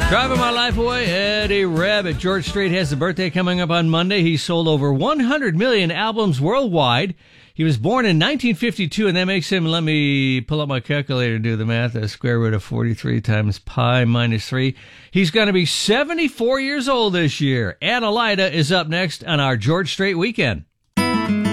Driving my life away, Eddie Rabbitt. George Strait has a birthday coming up on Monday. He sold over 100 million albums worldwide. He was born in 1952, and that makes him, let me pull up my calculator and do the math, the square root of 43 times pi minus 3. He's going to be 74 years old this year. Adelaida is up next on our George Strait Weekend.